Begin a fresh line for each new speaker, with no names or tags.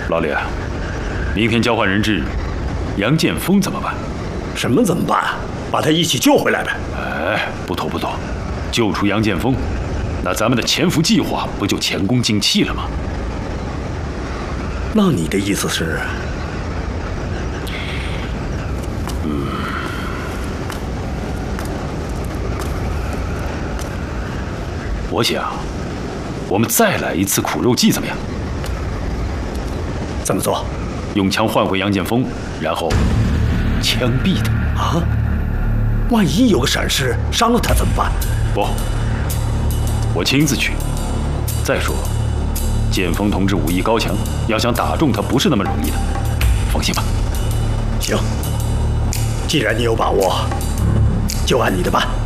老李，明天交换人质，杨建锋怎么办？
什么怎么办？把他一起救回来呗。
哎，不妥不妥，救出杨建锋，那咱们的潜伏计划不就前功尽弃了吗？
那你的意思是？
我想，我们再来一次苦肉计怎么样？
怎么做？
用枪换回杨建锋，然后枪毙他。
啊？万一有个闪失伤了他怎么办？
不，我亲自去。再说，建锋同志武艺高强，要想打中他不是那么容易的。放心吧。
行，既然你有把握，就按你的办。